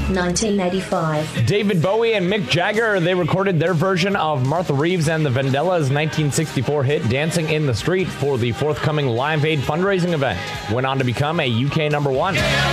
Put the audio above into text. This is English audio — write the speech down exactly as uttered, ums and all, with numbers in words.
nineteen eighty-five. David Bowie and Mick Jagger, they recorded their version of Martha Reeves and the Vandellas' nineteen sixty-four hit Dancing in the Street for the forthcoming Live Aid fundraising event. Went on to become a U K number one.